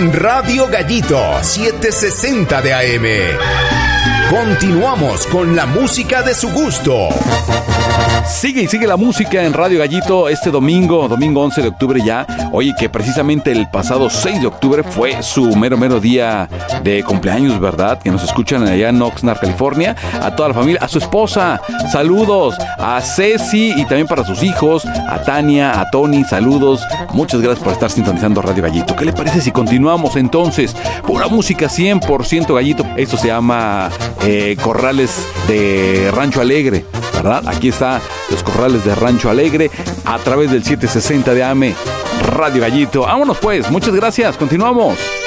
en Radio Gallito 760 de AM. Continuamos con la música de su gusto. Sigue y sigue la música en Radio Gallito este domingo 11 de octubre ya. Oye, que precisamente el pasado 6 de octubre fue su mero día de cumpleaños, ¿verdad? Que nos escuchan allá en Oxnard, California. A toda la familia, a su esposa, saludos. A Ceci y también para sus hijos, a Tania, a Tony, saludos. Muchas gracias por estar sintonizando Radio Gallito. ¿Qué le parece si continuamos entonces? Pura música 100% Gallito. Esto se llama Corrales de Rancho Alegre, ¿verdad? Aquí está los Corrales de Rancho Alegre a través del 760 de AM Radio Gallito. Vámonos pues, muchas gracias, continuamos.